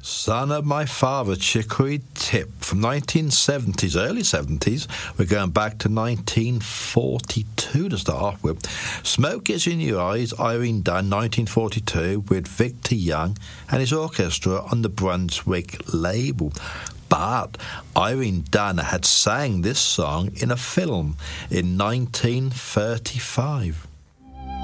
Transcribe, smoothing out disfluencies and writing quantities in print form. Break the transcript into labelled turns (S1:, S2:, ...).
S1: Son of My Father, Chicory Tip from 1970s, early 70s. We're going back to 1942 to start off with. Smoke Gets in Your Eyes, Irene Dunne, 1942, with Victor Young and his orchestra on the Brunswick label. But Irene Dunne had sang this song in a film in 1935.